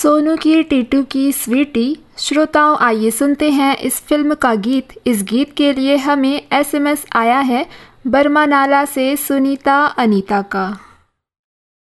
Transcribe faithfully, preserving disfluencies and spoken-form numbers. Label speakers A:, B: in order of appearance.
A: सोनू की टीटू की स्वीटी। श्रोताओं, आइए सुनते हैं इस फिल्म का गीत। इस गीत के लिए हमें एसएमएस आया है बरमानाला से सुनीता अनीता का।